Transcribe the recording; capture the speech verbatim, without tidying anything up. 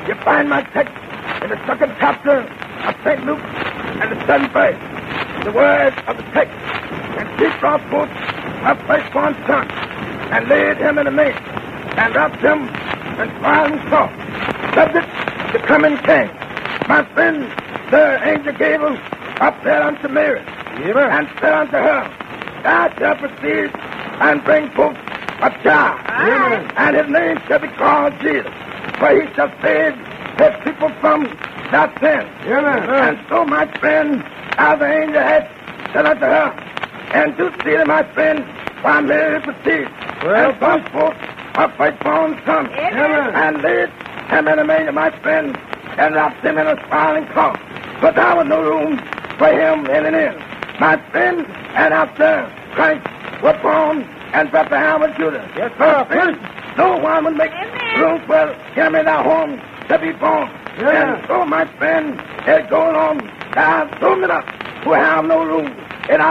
you find my text in the second chapter of Saint Luke and the seventh verse. The words of the text. And she brought forth her firstborn son and laid him in a manger and wrapped him in swaddling cloth, subject to coming king. My friend, the angel Gabriel up there unto Mary, Amen. and said unto her, thou shalt proceed and bring forth a child, Amen. and his name shall be called Jesus, for he shall save his people from their sins. Amen. And so, my friend, as the angel had said unto her, and to see them, my friend, why Mary proceeded, Well, and brought forth her firstborn son, Amen. and laid him in a manger, my friend, and wrapped him in a swaddling cloth. But there was no room for him in an inn, my friend, and after Christ was born, and Bethlehem was Judah. Yes, My sir. friend, no one would make Amen. room for him in their home to be born. Yeah. And so, my friend, it goes on. There are so many who have no room